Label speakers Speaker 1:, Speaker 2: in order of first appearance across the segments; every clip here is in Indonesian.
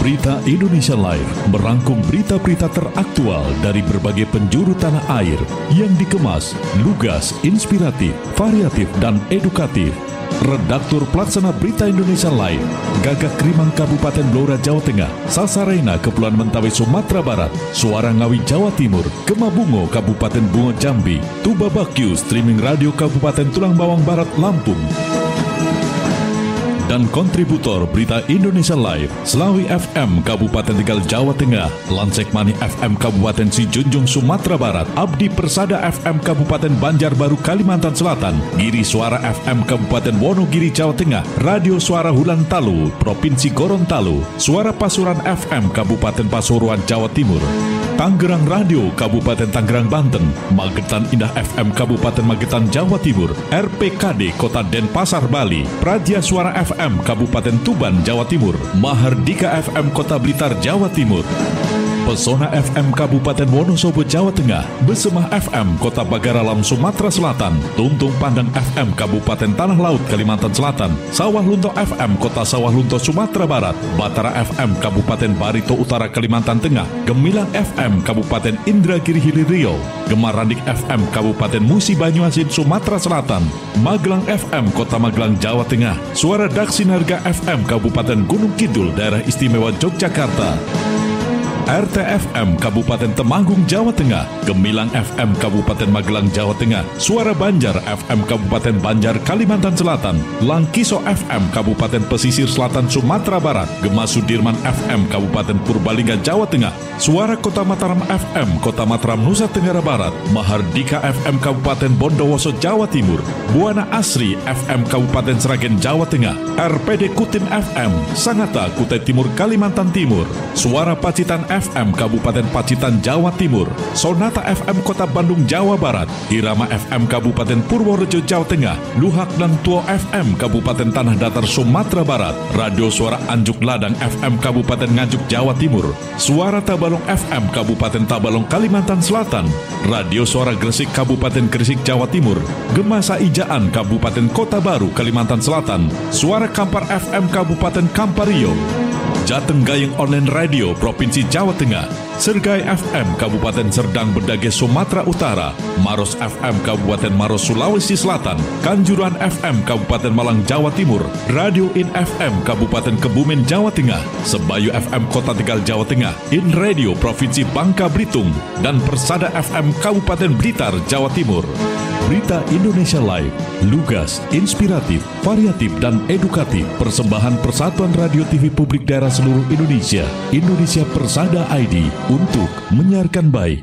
Speaker 1: Berita Indonesia Live merangkum berita-berita teraktual dari berbagai penjuru tanah air yang dikemas, lugas, inspiratif, variatif, dan edukatif. Redaktur Pelaksana Berita Indonesia Live, Gagak Krimang Kabupaten Blora Jawa Tengah, Sasarena Kepulauan Mentawai Sumatera Barat, Suara Ngawi Jawa Timur, Gema Bungo Kabupaten Bungo Jambi, Tuba Bakyu Streaming Radio Kabupaten Tulang Bawang Barat Lampung. Dan kontributor Berita Indonesia Live, Selawi FM Kabupaten Tegal Jawa Tengah, Lansekmani FM Kabupaten Sijunjung Sumatera Barat, Abdi Persada FM Kabupaten Banjarbaru Kalimantan Selatan, Giri Suara FM Kabupaten Wonogiri Jawa Tengah, Radio Suara Hulantalu Provinsi Gorontalo, Suara Pasuruan FM Kabupaten Pasuruan Jawa Timur, Tangerang Radio Kabupaten Tangerang Banten, Magetan Indah FM Kabupaten Magetan Jawa Timur, RPKD Kota Denpasar Bali, Praja Suara FM Kabupaten Tuban Jawa Timur, Mahardika FM Kota Blitar Jawa Timur, Pesona FM Kabupaten Wonosobo Jawa Tengah, Besemah FM Kota Bagaralam Sumatera Selatan, Tuntung Pandang FM Kabupaten Tanah Laut Kalimantan Selatan, Sawah Lunto FM Kota Sawah Lunto Sumatera Barat, Batara FM Kabupaten Barito Utara Kalimantan Tengah, Gemilang FM Kabupaten Indragiri Hilir Riau, Gemarandik FM Kabupaten Musi Banyuasin Sumatera Selatan, Magelang FM Kota Magelang Jawa Tengah, Suara Daksinarga FM Kabupaten Gunung Kidul Daerah Istimewa Yogyakarta, RTFM Kabupaten Temanggung Jawa Tengah, Gemilang FM Kabupaten Magelang Jawa Tengah, Suara Banjar FM Kabupaten Banjar Kalimantan Selatan, Langkiso FM Kabupaten Pesisir Selatan Sumatera Barat, Gema Sudirman FM Kabupaten Purbalingga Jawa Tengah, Suara Kota Mataram FM Kota Mataram Nusa Tenggara Barat, Mahardika FM Kabupaten Bondowoso Jawa Timur, Buana Asri FM Kabupaten Sragen Jawa Tengah, RPD Kutin FM Sangatta Kutai Timur Kalimantan Timur, Suara Pacitan FM Kabupaten Pacitan Jawa Timur, Sonata FM Kota Bandung Jawa Barat, Irama FM Kabupaten Purworejo Jawa Tengah, Luhak dan Tuo FM Kabupaten Tanah Datar Sumatera Barat, Radio Suara Anjuk Ladang FM Kabupaten Nganjuk Jawa Timur, Suara Tabalong FM Kabupaten Tabalong Kalimantan Selatan, Radio Suara Gresik Kabupaten Gresik Jawa Timur, Gema Saijaan Kabupaten Kota Baru Kalimantan Selatan, Suara Kampar FM Kabupaten Kampario, Jateng Gayeng Online Radio Provinsi Jawa Tengah, Sergai FM Kabupaten Serdang Bedage Sumatera Utara, Maros FM Kabupaten Maros Sulawesi Selatan, Kanjuruhan FM Kabupaten Malang Jawa Timur, Radio In FM Kabupaten Kebumen Jawa Tengah, Sebayu FM Kota Tegal Jawa Tengah, In Radio Provinsi Bangka Belitung, dan Persada FM Kabupaten Blitar Jawa Timur. Berita Indonesia Live, lugas, inspiratif, variatif, dan edukatif. Persembahan Persatuan Radio TV Publik Daerah seluruh Indonesia, Indonesia Persada ID, untuk menyiarkan baik.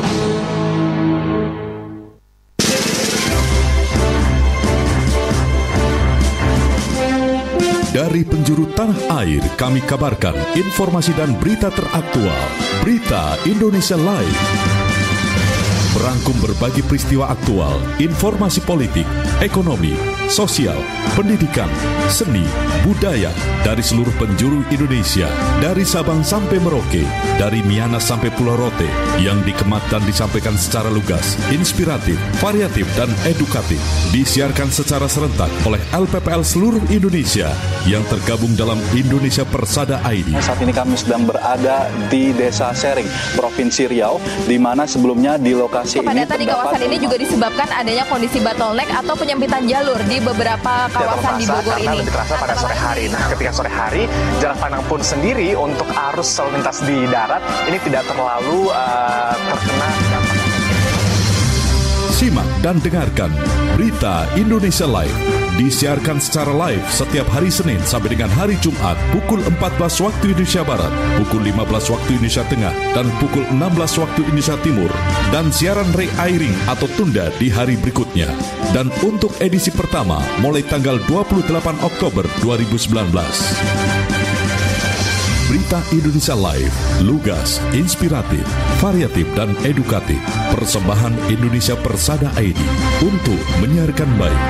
Speaker 1: Dari penjuru tanah air, kami kabarkan informasi dan berita teraktual. Berita Indonesia Live merangkum berbagai peristiwa aktual, informasi politik, ekonomi, sosial, pendidikan, seni, budaya dari seluruh penjuru Indonesia, dari Sabang sampai Merauke, dari Miangas sampai Pulau Rote, yang dikemas dan disampaikan secara lugas, inspiratif, variatif, dan edukatif, disiarkan secara serentak oleh LPPL seluruh Indonesia yang tergabung dalam Indonesia Persada ID.
Speaker 2: Saat ini kami sedang berada di Desa Sering, Provinsi Riau, di mana sebelumnya di lokasi
Speaker 3: kepadatan di kawasan ini juga disebabkan adanya kondisi bottleneck atau penyempitan jalur di beberapa kawasan di Bogor ini.
Speaker 4: Lebih terasa pada sore hari. Nah, ketika sore hari, jarak pandang pun sendiri untuk arus lalu lintas di darat ini tidak terlalu terkena dampak.
Speaker 1: Simak dan dengarkan Berita Indonesia Live. Disiarkan secara live setiap hari Senin sampai dengan hari Jumat pukul 14 waktu Indonesia Barat, pukul 15 waktu Indonesia Tengah, dan pukul 16 waktu Indonesia Timur. Dan siaran re-airing atau tunda di hari berikutnya. Dan untuk edisi pertama mulai tanggal 28 Oktober 2019. Berita Indonesia Live, lugas, inspiratif, variatif, dan edukatif. Persembahan Indonesia Persada ID untuk menyiarkan baik.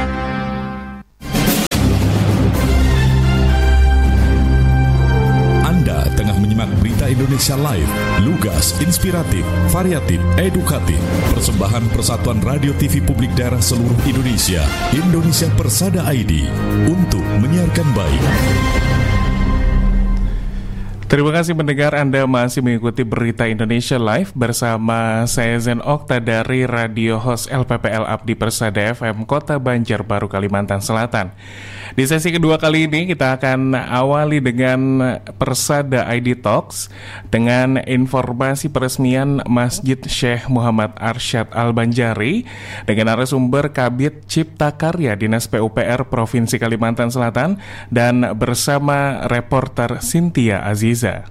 Speaker 1: Anda tengah menyimak Berita Indonesia Live, lugas, inspiratif, variatif, edukatif. Persembahan Persatuan Radio TV Publik Daerah seluruh Indonesia, Indonesia Persada ID untuk menyiarkan baik.
Speaker 5: Terima kasih mendengar, Anda masih mengikuti Berita Indonesia Live bersama saya Zen Okta dari Radio Host LPPL Abdi Persada FM Kota Banjarbaru, Kalimantan Selatan. Di sesi kedua kali ini kita akan awali dengan Persada ID Talks dengan informasi peresmian Masjid Syekh Muhammad Arsyad Al-Banjari dengan narasumber Kabid Cipta Karya Dinas PUPR Provinsi Kalimantan Selatan dan bersama reporter Cynthia Aziza.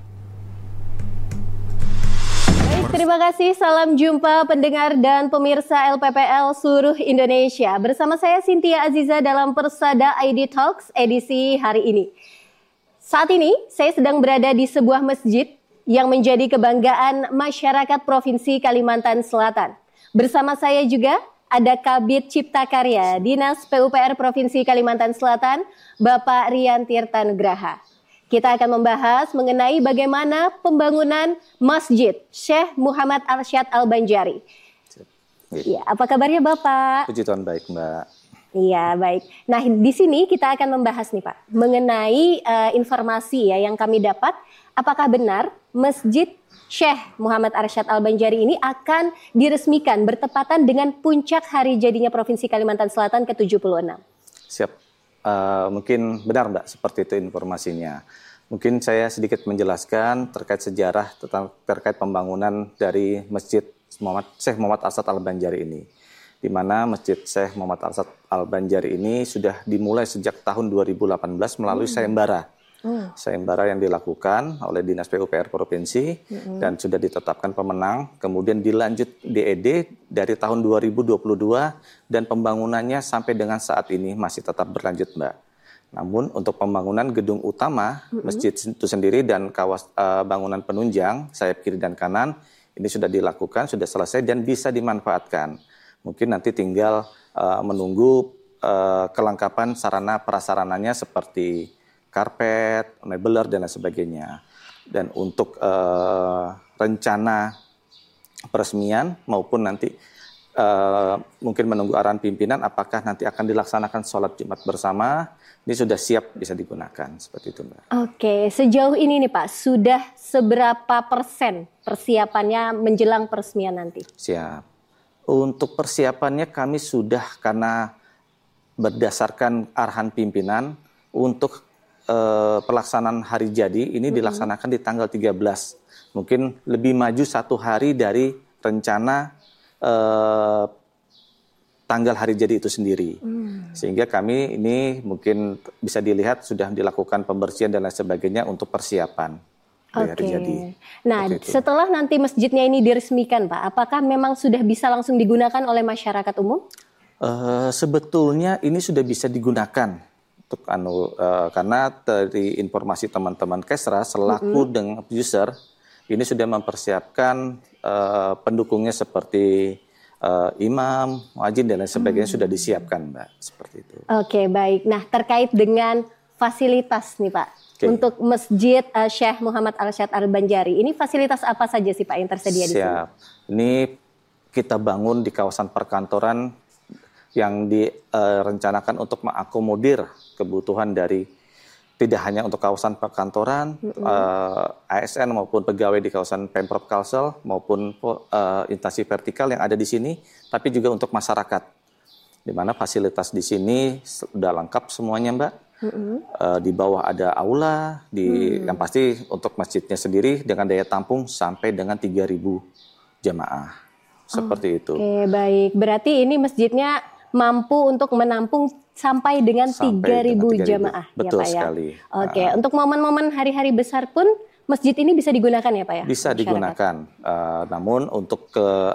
Speaker 6: Terima kasih, salam jumpa pendengar dan pemirsa LPPL seluruh Indonesia. Bersama saya Cynthia Aziza dalam Persada ID Talks edisi hari ini. Saat ini saya sedang berada di sebuah masjid yang menjadi kebanggaan masyarakat Provinsi Kalimantan Selatan. Bersama saya juga ada Kabid Cipta Karya Dinas PUPR Provinsi Kalimantan Selatan, Bapak Rian Tirta Nugraha. Kita akan membahas mengenai bagaimana pembangunan Masjid Syekh Muhammad Arsyad Al-Banjari. Ya, apa kabarnya Bapak?
Speaker 7: Puji Tuhan, baik Mbak.
Speaker 6: Iya, baik. Nah, di sini kita akan membahas nih Pak, mengenai informasi ya yang kami dapat, apakah benar Masjid Syekh Muhammad Arsyad Al-Banjari ini akan diresmikan bertepatan dengan puncak hari jadinya Provinsi Kalimantan Selatan ke-76?
Speaker 7: Siap. Mungkin benar Mbak, seperti itu informasinya. Mungkin saya sedikit menjelaskan terkait sejarah terkait pembangunan dari Masjid Syekh Muhammad Arsyad Al-Banjari ini. Di mana Masjid Syekh Muhammad Arsyad Al-Banjari ini sudah dimulai sejak tahun 2018 melalui sayembara. Sayembara yang dilakukan oleh Dinas PUPR Provinsi dan sudah ditetapkan pemenang. Kemudian dilanjut DED dari tahun 2022 dan pembangunannya sampai dengan saat ini masih tetap berlanjut Mbak. Namun untuk pembangunan gedung utama masjid itu sendiri dan bangunan penunjang sayap kiri dan kanan ini sudah dilakukan, sudah selesai dan bisa dimanfaatkan. Mungkin nanti tinggal menunggu kelengkapan sarana prasarananya seperti karpet, mebeler dan lain sebagainya. Dan untuk rencana peresmian maupun nanti mungkin menunggu arahan pimpinan apakah nanti akan dilaksanakan sholat Jumat bersama, ini sudah siap bisa digunakan seperti itu Mbak.
Speaker 6: Oke, sejauh ini nih Pak, sudah seberapa persen persiapannya menjelang peresmian nanti?
Speaker 7: Siap. Untuk persiapannya kami sudah karena berdasarkan arahan pimpinan untuk pelaksanaan hari jadi ini dilaksanakan di tanggal 13. Mungkin lebih maju 1 hari dari rencana tanggal hari jadi itu sendiri. Sehingga kami ini mungkin bisa dilihat sudah dilakukan pembersihan dan lain sebagainya untuk persiapan hari jadi.
Speaker 6: Nah, setelah nanti masjidnya ini diresmikan Pak, apakah memang sudah bisa langsung digunakan oleh masyarakat umum?
Speaker 7: Sebetulnya ini sudah bisa digunakan. Untuk karena dari informasi teman-teman Kesra selaku dengan user ini sudah mempersiapkan pendukungnya seperti imam, muadzin dan lain sebagainya sudah disiapkan Mbak, seperti itu. Oke,
Speaker 6: baik. Nah, terkait dengan fasilitas nih Pak, untuk Masjid Syekh Muhammad Arsyad Al-Banjari, ini fasilitas apa saja sih Pak yang tersedia di sini?
Speaker 7: Siap. Ini kita bangun di kawasan perkantoran yang direncanakan untuk mengakomodir kebutuhan dari tidak hanya untuk kawasan perkantoran, ASN maupun pegawai di kawasan Pemprov Kalsel maupun instansi vertikal yang ada di sini, tapi juga untuk masyarakat. Di mana fasilitas di sini sudah lengkap semuanya Mbak. Di bawah ada aula, yang pasti untuk masjidnya sendiri dengan daya tampung sampai dengan 3.000 jamaah. Seperti itu. Oke,
Speaker 6: baik. Berarti ini masjidnya mampu untuk menampung sampai dengan 3.000 jamaah.
Speaker 7: Betul
Speaker 6: ya, Pak,
Speaker 7: sekali.
Speaker 6: Ya? Oke, untuk momen-momen hari-hari besar pun masjid ini bisa digunakan ya Pak ya?
Speaker 7: Bisa digunakan. Namun untuk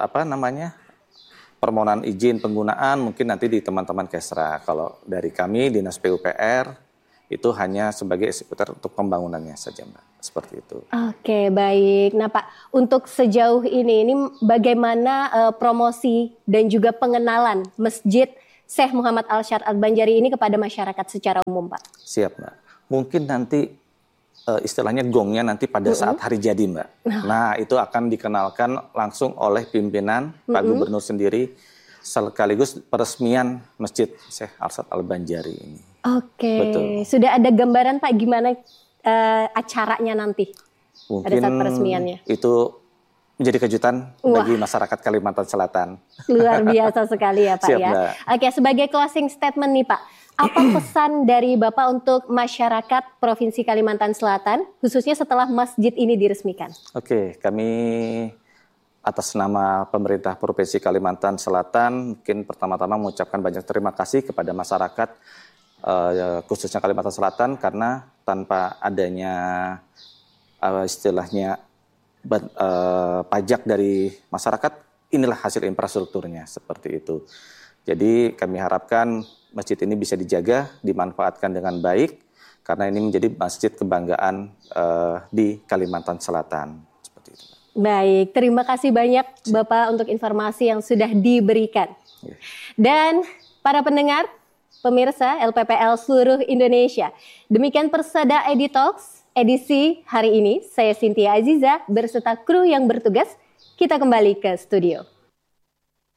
Speaker 7: permohonan izin penggunaan mungkin nanti di teman-teman Kesra. Kalau dari kami Dinas PUPR itu hanya sebagai eksekutor untuk pembangunannya saja Mbak. Seperti itu. Oke,
Speaker 6: baik. Nah Pak, untuk sejauh ini bagaimana promosi dan juga pengenalan Masjid Syekh Muhammad Arsyad Al-Banjari ini kepada masyarakat secara umum Pak?
Speaker 7: Siap Mbak. Mungkin nanti istilahnya gongnya nanti pada saat hari jadi Mbak. Nah itu akan dikenalkan langsung oleh pimpinan Pak Gubernur sendiri sekaligus peresmian Masjid Syekh Arsyad Al-Banjari ini.
Speaker 6: Oke, sudah ada gambaran Pak gimana acaranya nanti?
Speaker 7: Mungkin
Speaker 6: pada saat peresmiannya?
Speaker 7: Itu menjadi kejutan bagi masyarakat Kalimantan Selatan.
Speaker 6: Luar biasa sekali ya Pak.
Speaker 7: Siap,
Speaker 6: ya.
Speaker 7: Mbak.
Speaker 6: Oke, sebagai closing statement nih Pak, apa pesan dari Bapak untuk masyarakat Provinsi Kalimantan Selatan, khususnya setelah masjid ini diresmikan?
Speaker 7: Oke, kami atas nama pemerintah Provinsi Kalimantan Selatan, mungkin pertama-tama mengucapkan banyak terima kasih kepada masyarakat, khususnya Kalimantan Selatan, karena tanpa adanya istilahnya pajak dari masyarakat, inilah hasil infrastrukturnya, seperti itu. Jadi kami harapkan masjid ini bisa dijaga, dimanfaatkan dengan baik, karena ini menjadi masjid kebanggaan di Kalimantan Selatan. Seperti itu.
Speaker 6: Baik, terima kasih banyak Bapak untuk informasi yang sudah diberikan. Dan para pendengar, pemirsa LPPL seluruh Indonesia, demikian Persada ID Talks edisi hari ini. Saya Cynthia Aziza berserta kru yang bertugas. Kita kembali ke studio.